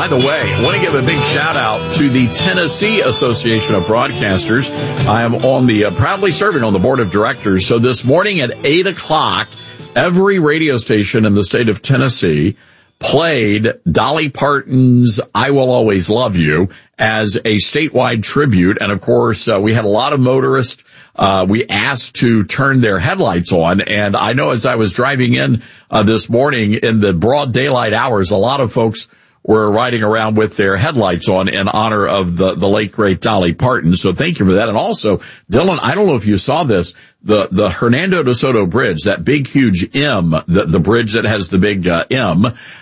By the way, I want to give a big shout out to the Tennessee Association of Broadcasters. I am proudly serving on the board of directors. So this morning at 8 o'clock, every radio station in the state of Tennessee played Dolly Parton's I Will Always Love You as a statewide tribute. And of course, we had a lot of motorists we asked to turn their headlights on. And I know as I was driving in this morning in the broad daylight hours, a lot of folks were riding around with their headlights on in honor of the late, great Dolly Parton. So thank you for that. And also, Dylan, I don't know if you saw this, the Hernando de Soto Bridge, that big, huge M, the bridge that has the big M,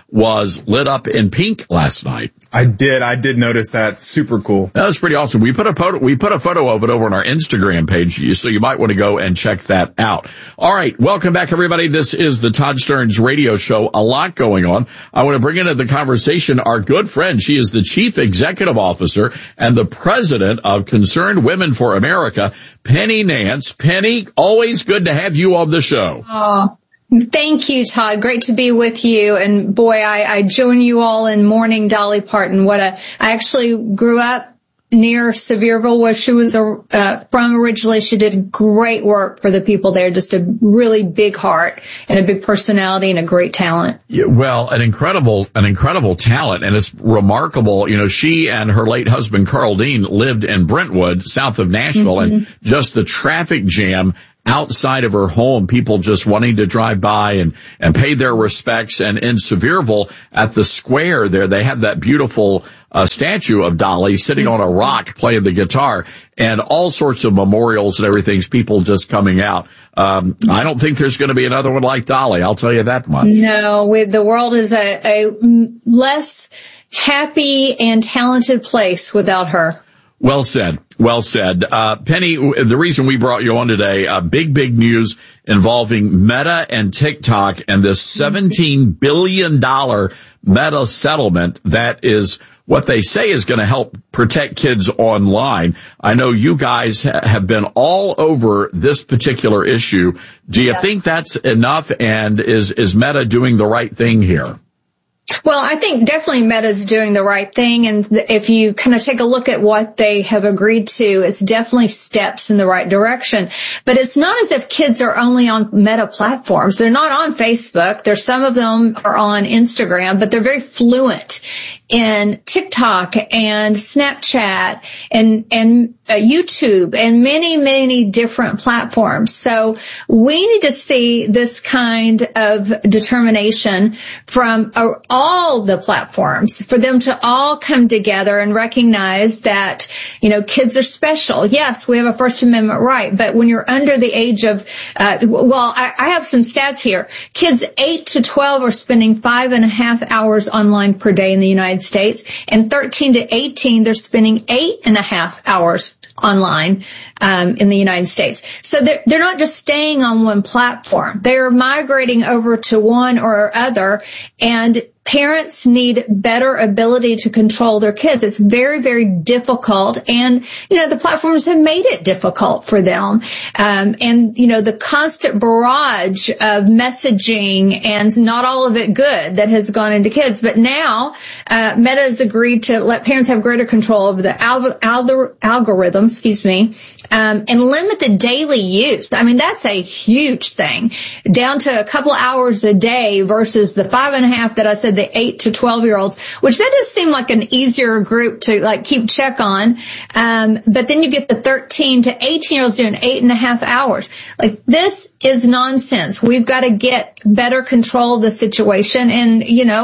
was lit up in pink last night. I did notice that. Super cool. That was pretty awesome. We put a photo of it over on our Instagram page, so you might want to go and check that out. All right. Welcome back, everybody. This is the Todd Stearns Radio Show. A lot going on. I want to bring into the conversation our good friend. She is the Chief Executive Officer and the President of Concerned Women for America, Penny Nance. Penny, always good to have you on the show. Oh, thank you, Todd. Great to be with you. And boy, I join you all in mourning Dolly Parton. I actually grew up near Sevierville, where she was from originally. She did great work for the people there. Just a really big heart and a big personality and a great talent. Yeah, well, an incredible talent, and it's remarkable. You know, she and her late husband Carl Dean lived in Brentwood, south of Nashville, and just the traffic jam outside of her home, people just wanting to drive by and pay their respects. And in Sevierville, at the square there, they have that beautiful statue of Dolly sitting on a rock playing the guitar, and all sorts of memorials and everything, people just coming out. I don't think there's going to be another one like Dolly, I'll tell you that much. No, the world is a less happy and talented place without her. Well said. Well said. Penny, the reason we brought you on today, big news involving Meta and TikTok and this $17 billion Meta settlement that is what they say is going to help protect kids online. I know you guys have been all over this particular issue. Do you think that's enough? And is Meta doing the right thing here? Well, I think definitely Meta's doing the right thing. And if you kind of take a look at what they have agreed to, it's definitely steps in the right direction. But it's not as if kids are only on Meta platforms. They're not on Facebook. Some of them are on Instagram, but they're very fluent in TikTok and Snapchat and YouTube and many different platforms. So we need to see this kind of determination from all the platforms, for them to all come together and recognize that, kids are special. Yes, we have a First Amendment right, but when you're under the age of, I have some stats here. Kids 8 to 12 are spending 5.5 hours online per day in the United States, and 13 to 18, they're spending 8.5 hours online in the United States. So they're not just staying on one platform. They're migrating over to one or other, and parents need better ability to control their kids. It's very difficult, and the platforms have made it difficult for them. The constant barrage of messaging, and not all of it good, that has gone into kids. But now Meta has agreed to let parents have greater control over the algorithm, and limit the daily use. I mean, that's a huge thing, down to a couple hours a day versus the 5.5 that I said, the 8 to 12-year-olds, which that does seem like an easier group to keep check on. But then you get the 13 to 18-year-olds doing 8.5 hours. This is nonsense. We've got to get better control of the situation. And,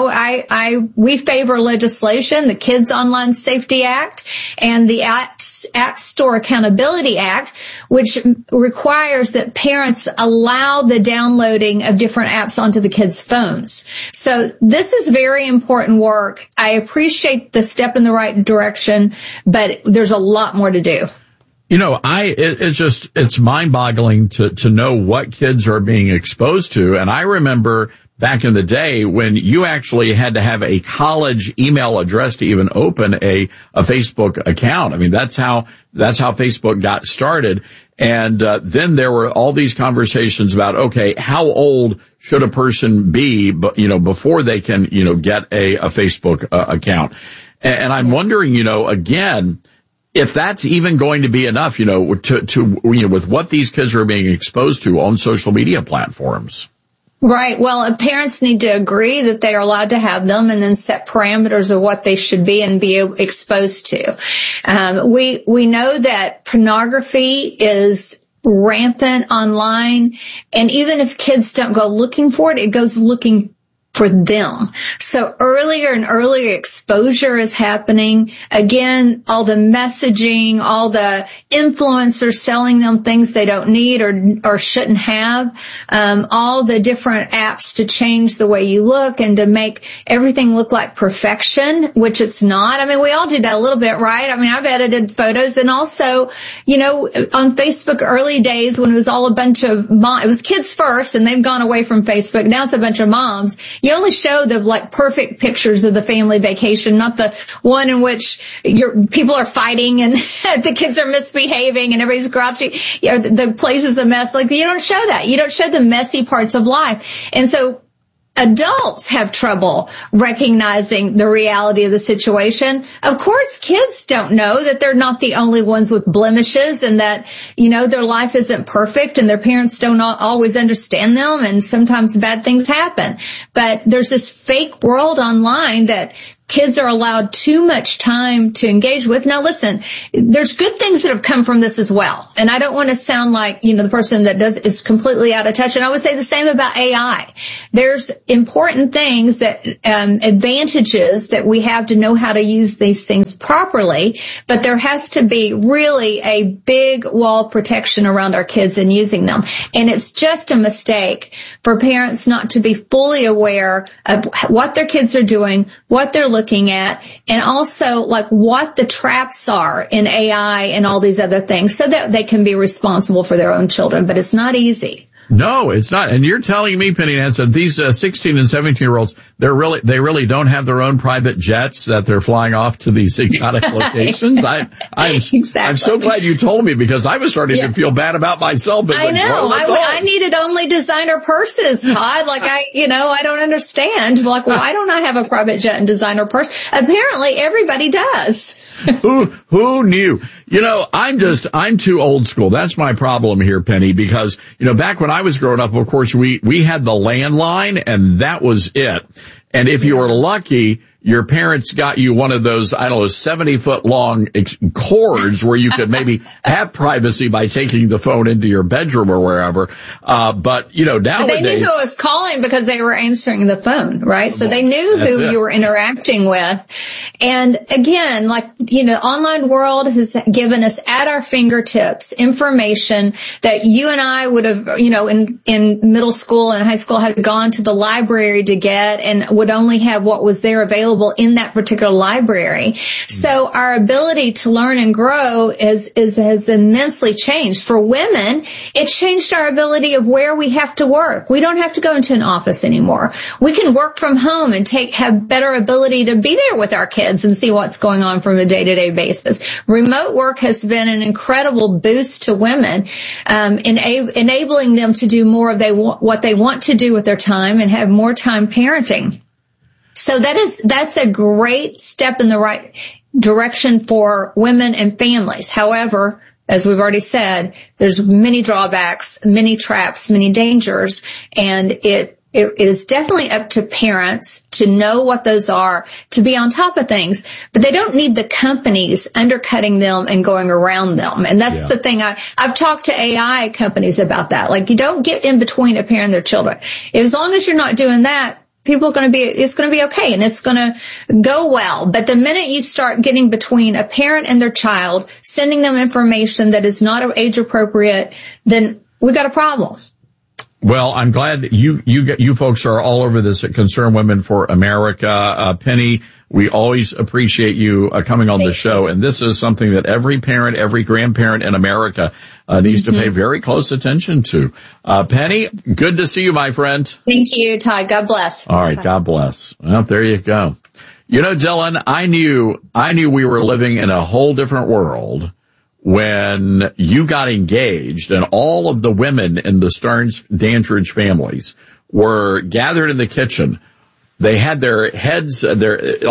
we favor legislation, the Kids Online Safety Act and the App Store Accountability Act, which requires that parents allow the downloading of different apps onto the kids' phones. So this is very important work. I appreciate the step in the right direction, but there's a lot more to do. It's mind-boggling to know what kids are being exposed to. And I remember back in the day when you actually had to have a college email address to even open a Facebook account. I mean, that's how Facebook got started. And then there were all these conversations about, okay, how old should a person be, before they can, get a Facebook account? And I'm wondering, again, if that's even going to be enough, with what these kids are being exposed to on social media platforms. Right. Well, parents need to agree that they are allowed to have them and then set parameters of what they should be and be exposed to. We know that pornography is rampant online, and even if kids don't go looking for it, it goes looking for them. So earlier and earlier exposure is happening. Again, all the messaging, all the influencers selling them things they don't need or shouldn't have, all the different apps to change the way you look and to make everything look like perfection, which it's not. I mean, we all do that a little bit, right? I mean, I've edited photos, and also, on Facebook early days when it was all a bunch of it was kids first, and they've gone away from Facebook. Now it's a bunch of moms. You only show the perfect pictures of the family vacation, not the one in which people are fighting and the kids are misbehaving and everybody's grouchy. The place is a mess. You don't show that. You don't show the messy parts of life. And so adults have trouble recognizing the reality of the situation. Of course, kids don't know that they're not the only ones with blemishes and that, their life isn't perfect and their parents don't always understand them, and sometimes bad things happen. But there's this fake world online that kids are allowed too much time to engage with. Now listen, there's good things that have come from this as well. And I don't want to sound like, the person that is completely out of touch. And I would say the same about AI. There's important things that, advantages that we have to know how to use these things properly. But there has to be really a big wall of protection around our kids in using them. And it's just a mistake for parents not to be fully aware of what their kids are doing, what they're looking at, and also what the traps are in AI and all these other things, so that they can be responsible for their own children. But it's not easy. No, it's not. And you're telling me, Penny Nansen, that these 16 and 17-year-olds, they really don't have their own private jets that they're flying off to these exotic locations. I'm so glad you told me, because I was starting to feel bad about myself. I know. I needed only designer purses, Todd. I don't understand. Why don't I have a private jet and designer purse? Apparently everybody does. Who knew? I'm too old school. That's my problem here, Penny, because, back when I was growing up, of course, we had the landline, and that was it. And if you were lucky, your parents got you one of those, 70-foot long cords where you could maybe have privacy by taking the phone into your bedroom or wherever. But nowadays. They knew who was calling because they were answering the phone, right? So they knew who you were interacting with. And again, online world has given us at our fingertips information that you and I would have, in middle school and high school had gone to the library to get, and would only have what was there available in that particular library. So our ability to learn and grow has immensely changed. For women, it's changed our ability of where we have to work. We don't have to go into an office anymore. We can work from home and have better ability to be there with our kids and see what's going on from a day-to-day basis. Remote work has been an incredible boost to women, enabling them to do more of what they want to do with their time and have more time parenting. So that's a great step in the right direction for women and families. However, as we've already said, there's many drawbacks, many traps, many dangers, and it is definitely up to parents to know what those are, to be on top of things, but they don't need the companies undercutting them and going around them. And that's the thing. I've talked to AI companies about that. You don't get in between a parent and their children. As long as you're not doing that, it's going to be okay, and it's going to go well. But the minute you start getting between a parent and their child, sending them information that is not age appropriate, then we got a problem. Well, I'm glad that you folks are all over this at Concerned Women for America. Penny, we always appreciate you coming on the show. And this is something that every parent, every grandparent in America needs to pay very close attention to. Penny, good to see you, my friend. Thank you, Todd. God bless. All right. God bless. Well, there you go. Dylan, I knew we were living in a whole different world when you got engaged, and all of the women in the Stearns Dandridge families were gathered in the kitchen. They had their heads, in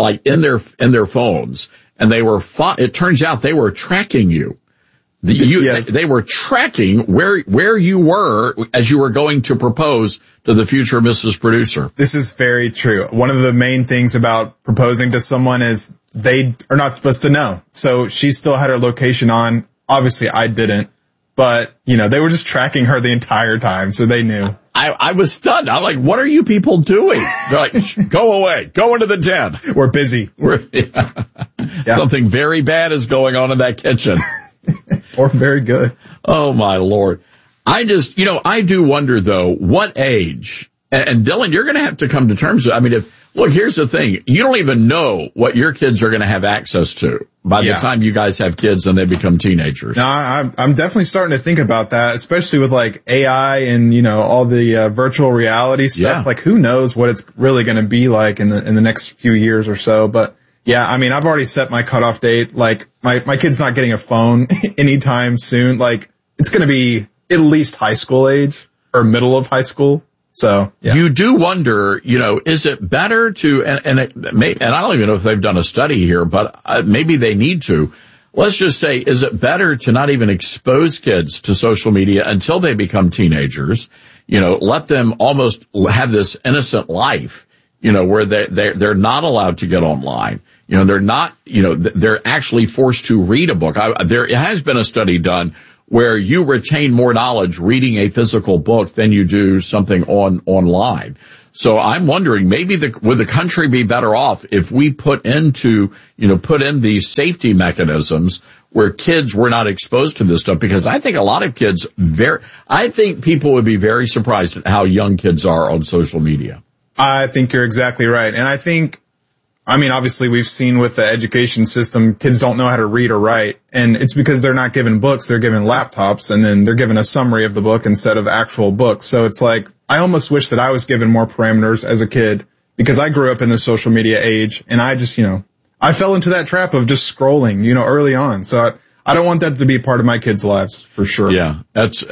their phones, and it turns out they were tracking you. Yes. They were tracking where you were as you were going to propose to the future Mrs. Producer. This is very true. One of the main things about proposing to someone is they are not supposed to know. So she still had her location on. Obviously I didn't, but they were just tracking her the entire time. So they knew. I was stunned. I'm like, what are you people doing? They're like, go away. Go into the den. We're busy. Yeah. Something very bad is going on in that kitchen. Or very good. Oh, my Lord. I do wonder, though, what age, and Dylan, you're going to have to come to terms with, here's the thing. You don't even know what your kids are going to have access to by the time you guys have kids and they become teenagers. No, I'm definitely starting to think about that, especially with like AI and, all the virtual reality stuff. Yeah. Like who knows what it's really going to be like in the next few years or so. But yeah, I've already set my cutoff date. Like my kid's not getting a phone anytime soon. Like it's going to be at least high school age or middle of high school. So yeah. You do wonder, is it better to, and I don't even know if they've done a study here, but maybe they need to. Let's just say, is it better to not even expose kids to social media until they become teenagers? Let them almost have this innocent life, where they're not allowed to get online. They're not, they're actually forced to read a book. There has been a study done where you retain more knowledge reading a physical book than you do something online. So I'm wondering, maybe would the country be better off if we put in these safety mechanisms where kids were not exposed to this stuff? Because I think a lot of kids I think people would be very surprised at how young kids are on social media. I think you're exactly right. And I think, obviously we've seen with the education system, kids don't know how to read or write. And it's because they're not given books, they're given laptops, and then they're given a summary of the book instead of actual books. So it's like, I almost wish that I was given more parameters as a kid because I grew up in the social media age and I just, I fell into that trap of just scrolling, early on. So I don't want that to be part of my kids' lives for sure. Yeah, that's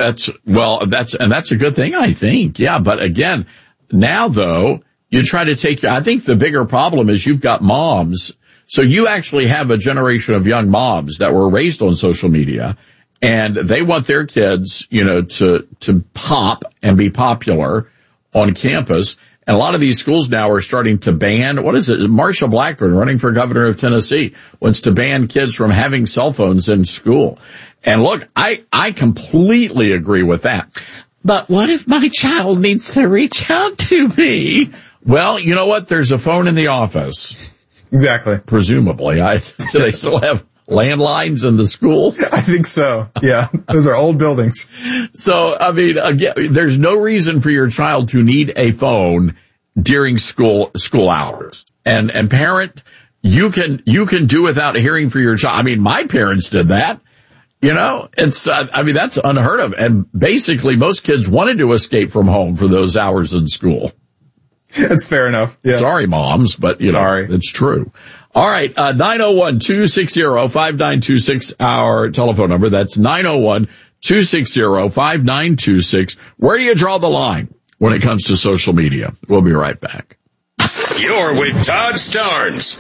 a good thing, I think. Yeah. But again, now though, you try to I think the bigger problem is you've got moms. So you actually have a generation of young moms that were raised on social media and they want their kids, to pop and be popular on campus. And a lot of these schools now are starting to ban, Marsha Blackburn, running for governor of Tennessee, wants to ban kids from having cell phones in school. And look, I completely agree with that. But what if my child needs to reach out to me? Well, you know what? There's a phone in the office. Exactly. Presumably. Do they still have landlines in the schools? I think so. Yeah. Those are old buildings. So, again, there's no reason for your child to need a phone during school hours. And parent, you can do without hearing for your child. My parents did that. It's, that's unheard of. And basically most kids wanted to escape from home for those hours in school. That's fair enough. Yeah. Sorry, moms, but it's true. All right. 901-260-5926, our telephone number. That's 901-260-5926. Where do you draw the line when it comes to social media? We'll be right back. You're with Todd Starnes.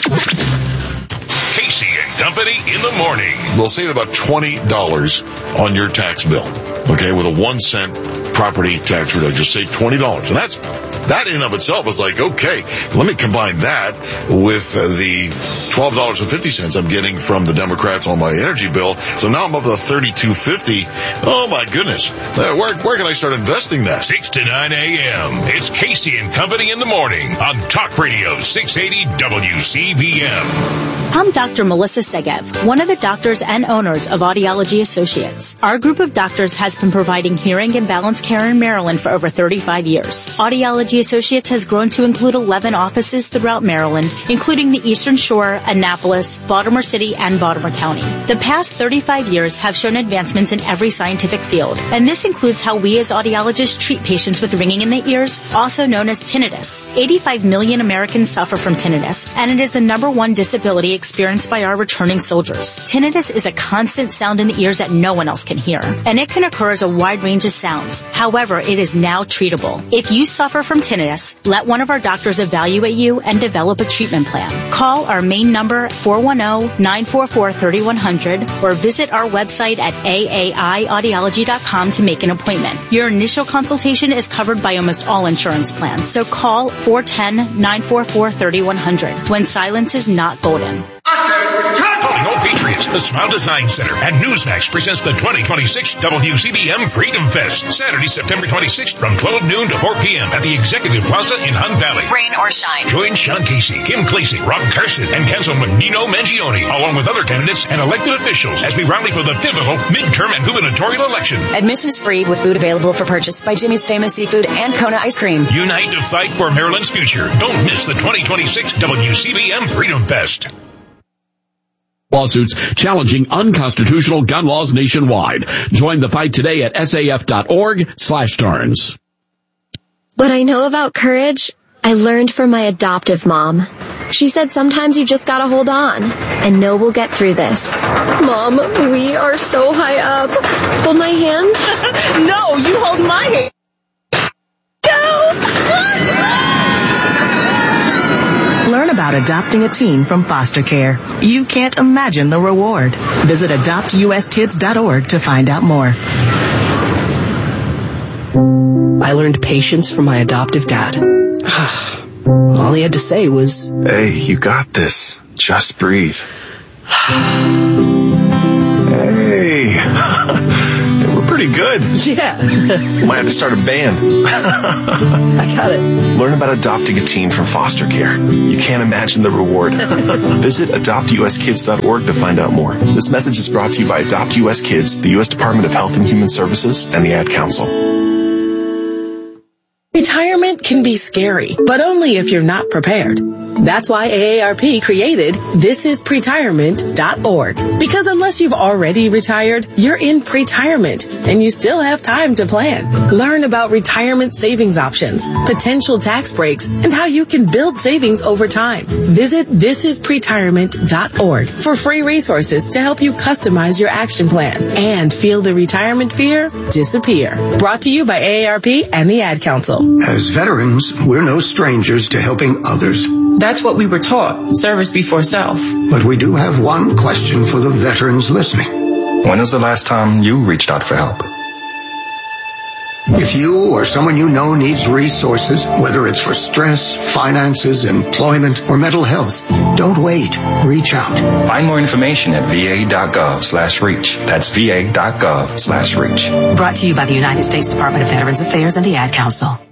Casey and Company in the morning. They'll save about $20 on your tax bill. Okay, with a 1 cent property tax reduction, just save $20. And that in and of itself is like, okay, let me combine that with the $12.50 I'm getting from the Democrats on my energy bill. So now I'm up to $32.50. Oh my goodness. Where can I start investing that? 6 to 9 a.m. It's Casey and Company in the morning on Talk Radio 680 WCBM. I'm Dr. Melissa Segev, one of the doctors and owners of Audiology Associates. Our group of doctors has been providing hearing and balance care in Maryland for over 35 years. Audiology Audiology Associates has grown to include 11 offices throughout Maryland, including the Eastern Shore, Annapolis, Baltimore City, and Baltimore County. The past 35 years have shown advancements in every scientific field, and this includes how we as audiologists treat patients with ringing in the ears, also known as tinnitus. 85 million Americans suffer from tinnitus, and it is the number one disability experienced by our returning soldiers. Tinnitus is a constant sound in the ears that no one else can hear, and it can occur as a wide range of sounds. However, it is now treatable. If you suffer from tinnitus, let one of our doctors evaluate you and develop a treatment plan. Call our main number 410-944-3100 or visit our website at aaiaudiology.com to make an appointment. Your initial consultation is covered by almost all insurance plans, so call 410-944-3100 when silence is not golden. Calling all Patriots, the Smile Design Center and Newsmax presents the 2026 WCBM Freedom Fest, Saturday, September 26th from 12 noon to 4 p.m. at the Executive Plaza in Hunt Valley. Rain or shine. Join Sean Casey, Kim Clasey, Rob Carson, and Councilman Nino Mangione, along with other candidates and elected officials as we rally for the pivotal midterm and gubernatorial election. Admission is free with food available for purchase by Jimmy's Famous Seafood and Kona Ice Cream. Unite to fight for Maryland's future. Don't miss the 2026 WCBM Freedom Fest. Lawsuits challenging unconstitutional gun laws nationwide. Join the fight today at saf.org/Starnes. What I know about courage, I learned from my adoptive mom. She said sometimes you just gotta hold on and know we'll get through this. Mom, we are so high up. Hold my hand. No, you hold my hand. Go! Learn about adopting a teen from foster care. You can't imagine the reward. Visit adoptuskids.org to find out more. I learned patience from my adoptive dad. All he had to say was, "Hey, you got this. Just breathe." Hey, we're pretty good. Yeah. Might have to start a band. I got it. Learn about adopting a teen from foster care. You can't imagine the reward. Visit adoptuskids.org to find out more. This message is brought to you by Adopt US Kids, the U.S. Department of Health and Human Services, and the Ad Council. Retirement can be scary, but only if you're not prepared. That's why AARP created thisispretirement.org. Because unless you've already retired, you're in pretirement and you still have time to plan. Learn about retirement savings options, potential tax breaks, and how you can build savings over time. Visit thisispretirement.org for free resources to help you customize your action plan and feel the retirement fear disappear. Brought to you by AARP and the Ad Council. As veterans, we're no strangers to helping others. That's what we were taught, service before self. But we do have one question for the veterans listening. When was the last time you reached out for help? If you or someone you know needs resources, whether it's for stress, finances, employment, or mental health, don't wait. Reach out. Find more information at va.gov/reach. That's va.gov/reach. Brought to you by the United States Department of Veterans Affairs and the Ad Council.